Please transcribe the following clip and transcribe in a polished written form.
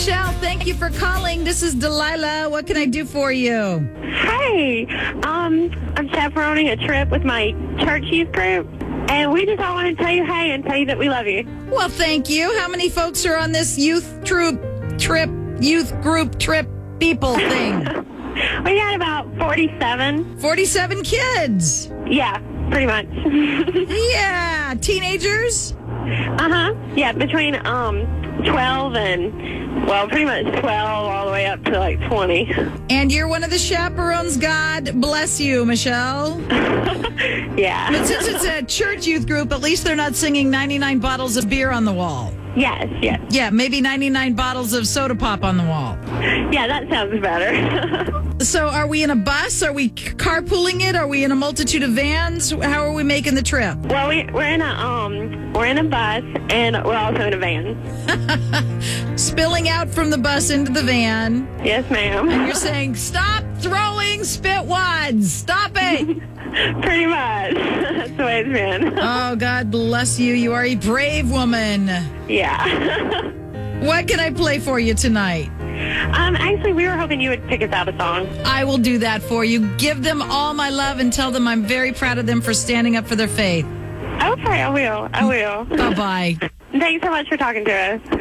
Michelle, thank you for calling. This is Delilah. What can I do for you? Hi. I'm chaperoning a trip with my church youth group, and we just all want to tell you hey and tell you that we love you. Well, thank you. How many folks are on this youth group trip people thing? We got about 47. 47 kids. Yeah, pretty much. Yeah. Teenagers? Yeah, between 12 and, well, pretty much 12 all the way up to like 20. And you're one of the chaperones. God bless you, Michelle. Yeah. But since it's a church youth group, at least they're not singing 99 bottles of beer on the wall. Yes. Yeah, maybe 99 bottles of soda pop on the wall. Yeah, that sounds better. So are we in a bus? Are we carpooling it? Are we in a multitude of vans? How are we making the trip? Well, we're in a bus, and we're also in a van. Spilling out from the bus into the van. Yes, ma'am. And you're saying, stop throwing spit wads. Stop it. Pretty much. That's the way it's been. Oh, God bless you. You are a brave woman. Yeah. What can I play for you tonight? Actually, we were hoping you would pick us out a song. I will do that for you. Give them all my love and tell them I'm very proud of them for standing up for their faith. Okay, I will. Bye-bye. Thanks so much for talking to us.